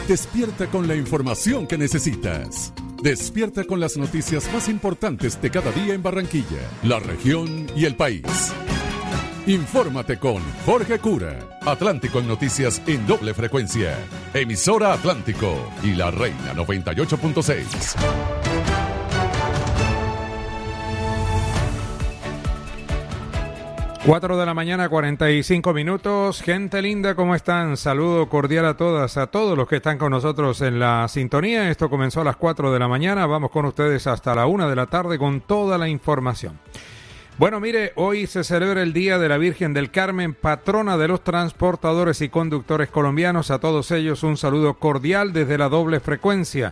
Despierta con la información que necesitas. Despierta con las noticias más importantes de cada día en Barranquilla, la región y el país. Infórmate con Jorge Cura. Atlántico en noticias en doble frecuencia. Emisora Atlántico y La Reina 98.6. Cuatro de la mañana, 45 minutos. Gente linda, ¿cómo están? Saludo cordial a todas, a todos los que están con nosotros en la sintonía. Esto comenzó a las 4 de la mañana. Vamos con ustedes hasta la 1 de la tarde con toda la información. Bueno, mire, hoy se celebra el Día de la Virgen del Carmen, patrona de los transportadores y conductores colombianos. A todos ellos un saludo cordial desde la doble frecuencia.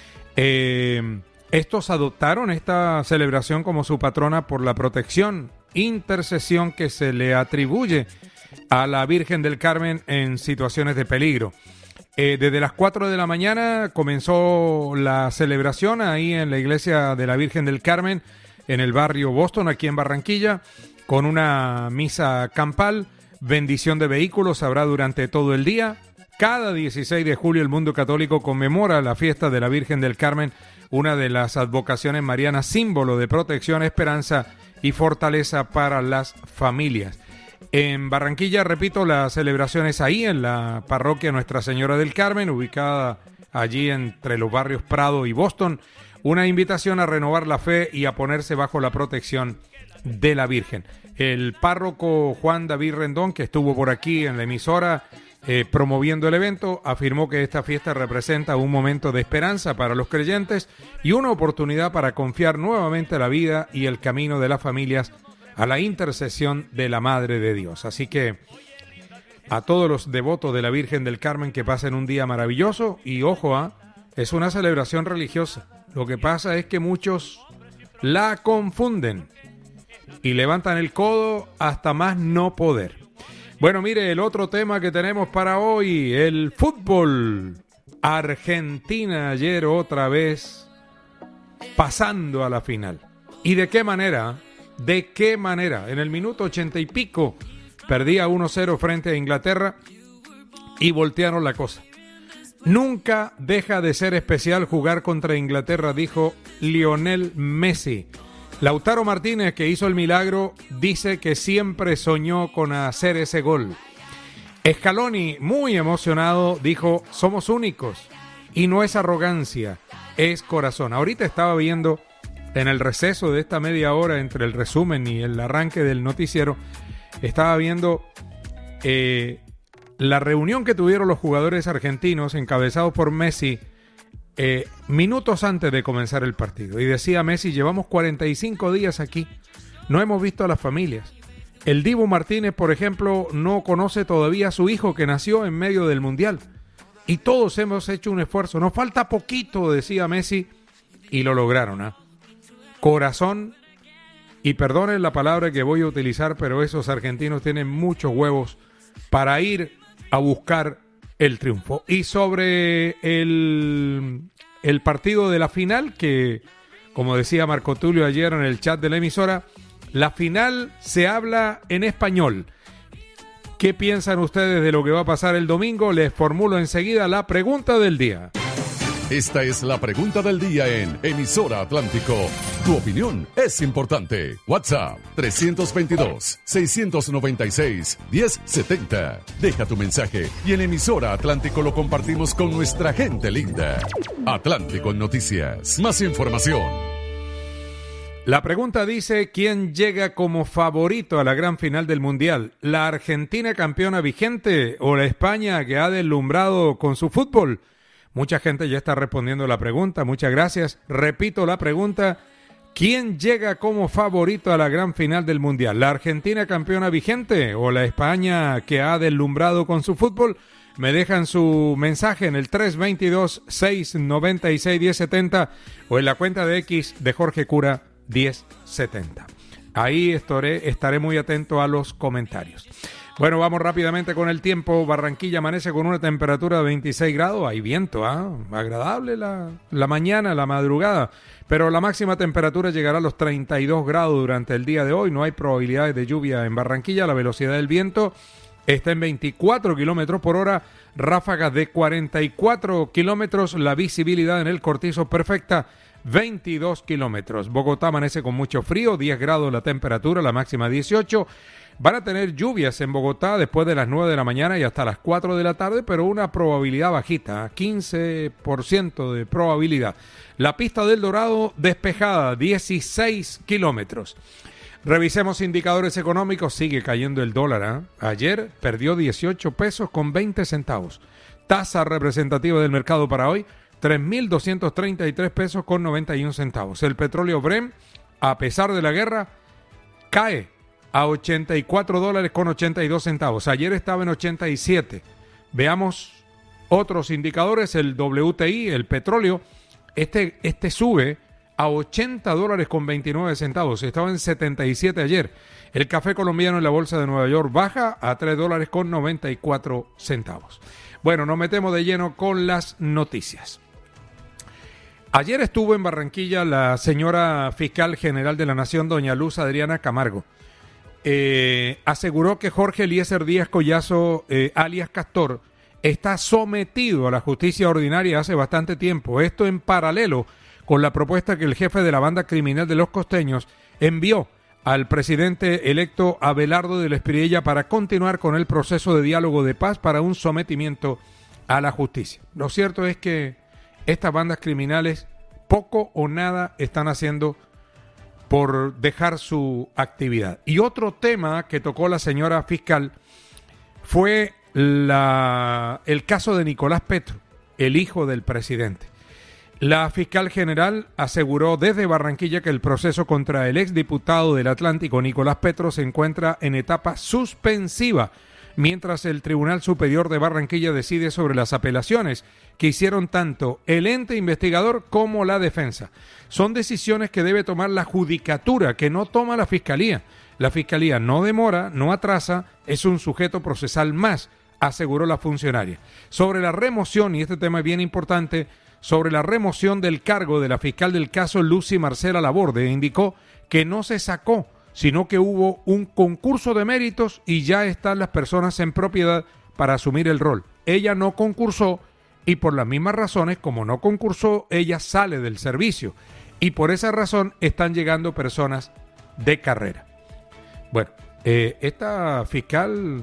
Estos adoptaron esta celebración como su patrona por la protección, intercesión que se le atribuye a la Virgen del Carmen en situaciones de peligro. Desde las 4 de la mañana comenzó la celebración ahí en la iglesia de la Virgen del Carmen, en el barrio Boston, aquí en Barranquilla, con una misa campal, bendición de vehículos habrá durante todo el día. Cada 16 de julio el mundo católico conmemora la fiesta de la Virgen del Carmen, una de las advocaciones marianas, símbolo de protección, esperanza y fortaleza para las familias. En Barranquilla, repito, la celebración es ahí en la parroquia Nuestra Señora del Carmen, ubicada allí entre los barrios Prado y Boston. Una invitación a renovar la fe y a ponerse bajo la protección de la Virgen. El párroco Juan David Rendón, que estuvo por aquí en la emisora promoviendo el evento, afirmó que esta fiesta representa un momento de esperanza para los creyentes y una oportunidad para confiar nuevamente la vida y el camino de las familias a la intercesión de la Madre de Dios. Así que a todos los devotos de la Virgen del Carmen que pasen un día maravilloso y ojo, es una celebración religiosa. Lo que pasa es que muchos la confunden y levantan el codo hasta más no poder. Bueno, mire, el otro tema que tenemos para hoy, el fútbol. Argentina ayer otra vez pasando a la final. ¿Y de qué manera? ¿De qué manera? En el minuto 80 y pico perdía 1-0 frente a Inglaterra y voltearon la cosa. Nunca deja de ser especial jugar contra Inglaterra, dijo Lionel Messi. Lautaro Martínez, que hizo el milagro, dice que siempre soñó con hacer ese gol. Scaloni, muy emocionado, dijo, somos únicos y no es arrogancia, es corazón. Ahorita estaba viendo en el receso de esta media hora entre el resumen y el arranque del noticiero, estaba viendo la reunión que tuvieron los jugadores argentinos encabezados por Messi minutos antes de comenzar el partido. Y decía Messi, llevamos 45 días aquí, no hemos visto a las familias. El Dibu Martínez, por ejemplo, no conoce todavía a su hijo que nació en medio del Mundial. Y todos hemos hecho un esfuerzo. Nos falta poquito, decía Messi, y lo lograron. Corazón, y perdonen la palabra que voy a utilizar, pero esos argentinos tienen muchos huevos para ir a buscar el triunfo. Y sobre el partido de la final, que como decía Marco Tulio ayer en el chat de la emisora, la final se habla en español. ¿Qué piensan ustedes de lo que va a pasar el domingo? Les formulo enseguida la pregunta del día. Esta es la pregunta del día en Emisora Atlántico. Tu opinión es importante. WhatsApp 322-696-1070. Deja tu mensaje y en Emisora Atlántico lo compartimos con nuestra gente linda. Atlántico en Noticias. Más información. La pregunta dice, ¿quién llega como favorito a la gran final del Mundial? ¿La Argentina campeona vigente o la España que ha deslumbrado con su fútbol? Mucha gente ya está respondiendo la pregunta, muchas gracias. Repito la pregunta, ¿quién llega como favorito a la gran final del Mundial? ¿La Argentina campeona vigente o la España que ha deslumbrado con su fútbol? Me dejan su mensaje en el 322-696-1070 o en la cuenta de X de Jorge Cura 1070. Ahí estaré muy atento a los comentarios. Bueno, vamos rápidamente con el tiempo. Barranquilla amanece con una temperatura de 26 grados. Hay viento, agradable la mañana, la madrugada. Pero la máxima temperatura llegará a los 32 grados durante el día de hoy. No hay probabilidades de lluvia en Barranquilla. La velocidad del viento está en 24 kilómetros por hora ráfagas de 44 kilómetros, la visibilidad en el Cortizo perfecta, 22 kilómetros. Bogotá amanece con mucho frío, 10 grados la temperatura, la máxima 18. Van a tener lluvias en Bogotá después de las 9 de la mañana y hasta las 4 de la tarde, pero una probabilidad bajita, 15% de probabilidad. La pista del Dorado despejada, 16 kilómetros. Revisemos indicadores económicos, sigue cayendo el dólar. Ayer perdió 18 pesos con 20 centavos. Tasa representativa del mercado para hoy, 3.233 pesos con 91 centavos. El petróleo Brent, a pesar de la guerra, cae a $84 con 82 centavos. Ayer estaba en 87. Veamos otros indicadores. El WTI, el petróleo, este sube a $80 con 29 centavos. Estaba en 77 ayer. El café colombiano en la bolsa de Nueva York baja a $3 con 94 centavos. Bueno, nos metemos de lleno con las noticias. Ayer estuvo en Barranquilla la señora fiscal general de la Nación, doña Luz Adriana Camargo. Aseguró que Jorge Eliezer Díaz Collazo, alias Castor, está sometido a la justicia ordinaria hace bastante tiempo. Esto en paralelo con la propuesta que el jefe de la banda criminal de los costeños envió al presidente electo Abelardo del Espriella para continuar con el proceso de diálogo de paz para un sometimiento a la justicia. Lo cierto es que estas bandas criminales poco o nada están haciendo por dejar su actividad. Y otro tema que tocó la señora fiscal fue el caso de Nicolás Petro, el hijo del presidente. La fiscal general aseguró desde Barranquilla que el proceso contra el exdiputado del Atlántico, Nicolás Petro, se encuentra en etapa suspensiva, mientras el Tribunal Superior de Barranquilla decide sobre las apelaciones que hicieron tanto el ente investigador como la defensa. Son decisiones que debe tomar la judicatura, que no toma la fiscalía. La fiscalía no demora, no atrasa, es un sujeto procesal más, aseguró la funcionaria. Sobre la remoción, y este tema es bien importante, sobre la remoción del cargo de la fiscal del caso Lucy Marcela Laborde, indicó que no se sacó, sino que hubo un concurso de méritos y ya están las personas en propiedad para asumir el rol. Ella no concursó y por las mismas razones, como no concursó, ella sale del servicio y por esa razón están llegando personas de carrera. Bueno, esta fiscal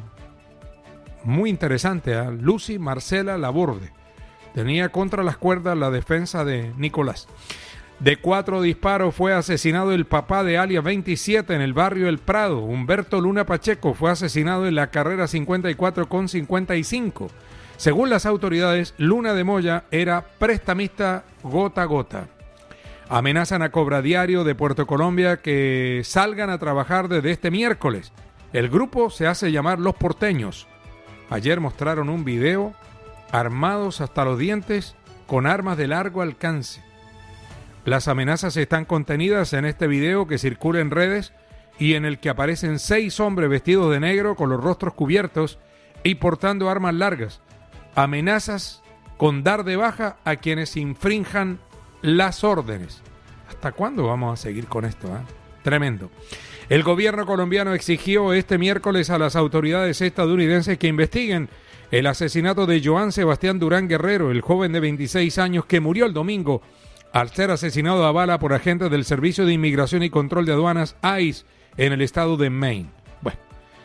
muy interesante, Lucy Marcela Laborde, tenía contra las cuerdas la defensa de Nicolás. De 4 disparos fue asesinado el papá de alias 27 en el barrio El Prado. Humberto Luna Pacheco fue asesinado en la carrera 54 con 55. Según las autoridades, Luna de Moya era prestamista gota a gota. Amenazan a Cobradiario de Puerto Colombia que salgan a trabajar desde este miércoles. El grupo se hace llamar Los Porteños. Ayer mostraron un video armados hasta los dientes con armas de largo alcance. Las amenazas están contenidas en este video que circula en redes y en el que aparecen 6 hombres vestidos de negro con los rostros cubiertos y portando armas largas. Amenazas con dar de baja a quienes infrinjan las órdenes. ¿Hasta cuándo vamos a seguir con esto? Tremendo. El gobierno colombiano exigió este miércoles a las autoridades estadounidenses que investiguen el asesinato de Joan Sebastián Durán Guerrero, el joven de 26 años que murió el domingo al ser asesinado a bala por agentes del Servicio de Inmigración y Control de Aduanas, ICE, en el estado de Maine. Bueno,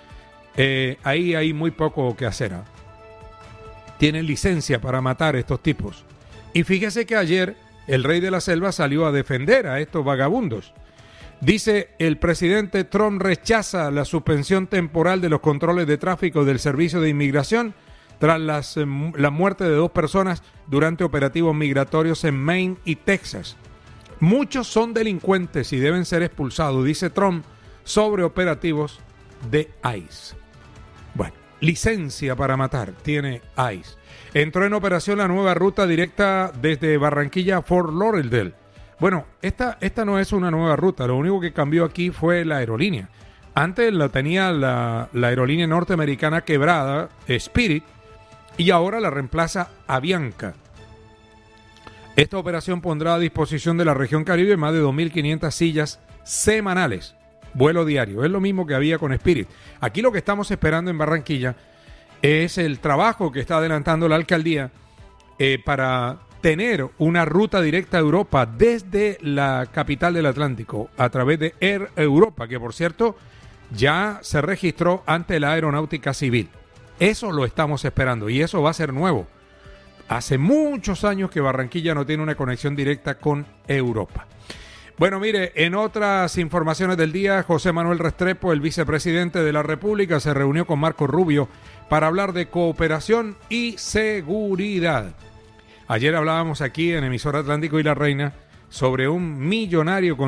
ahí hay muy poco que hacer. Tienen licencia para matar a estos tipos. Y fíjese que ayer el rey de la selva salió a defender a estos vagabundos. Dice, el presidente Trump rechaza la suspensión temporal de los controles de tráfico del Servicio de Inmigración tras la muerte de 2 personas durante operativos migratorios en Maine y Texas. Muchos son delincuentes y deben ser expulsados, dice Trump, sobre operativos de ICE. Bueno, licencia para matar tiene ICE. Entró en operación la nueva ruta directa desde Barranquilla a Fort Lauderdale. Bueno, esta no es una nueva ruta, lo único que cambió aquí fue la aerolínea. Antes la tenía la aerolínea norteamericana quebrada, Spirit, y ahora la reemplaza Avianca. Esta operación pondrá a disposición de la región Caribe más de 2.500 sillas semanales, vuelo diario. Es lo mismo que había con Spirit. Aquí lo que estamos esperando en Barranquilla es el trabajo que está adelantando la alcaldía para tener una ruta directa a Europa desde la capital del Atlántico a través de Air Europa, que por cierto ya se registró ante la Aeronáutica Civil. Eso lo estamos esperando y eso va a ser nuevo. Hace muchos años que Barranquilla no tiene una conexión directa con Europa. Bueno, mire, en otras informaciones del día, José Manuel Restrepo, el vicepresidente de la República, se reunió con Marco Rubio para hablar de cooperación y seguridad. Ayer hablábamos aquí en Emisora Atlántico y La Reina sobre un millonario con